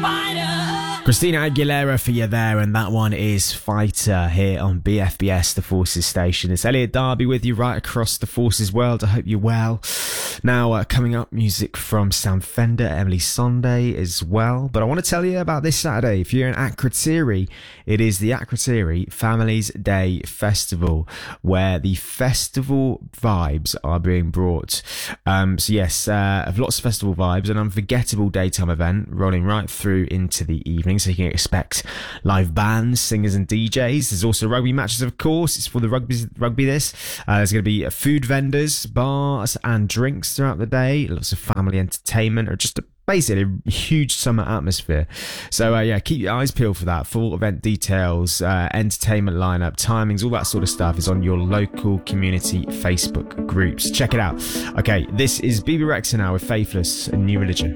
Christina Aguilera for you there, and that one is Fighter here on BFBS, the Forces station. It's Elliot Darby with you right across the Forces world. I hope you're well. Now, coming up, music from Sam Fender, Emily Sondé as well. But I want to tell you about this Saturday. If you're in Akrotiri, it is the Akrotiri Families Day Festival, where the festival vibes are being brought. So yes, of lots of festival vibes, an unforgettable daytime event rolling right through into the evening. So you can expect live bands, singers and DJs. There's also rugby matches, of course. It's for the rugby this. There's going to be food vendors, bars and drinks throughout the day. Lots of family entertainment, or just basically a huge summer atmosphere. So yeah, keep your eyes peeled for that. Full event details, entertainment lineup, timings, all that sort of stuff is on your local community Facebook groups. Check it out. Okay, this is BB Rexa now with Faithless and New Religion.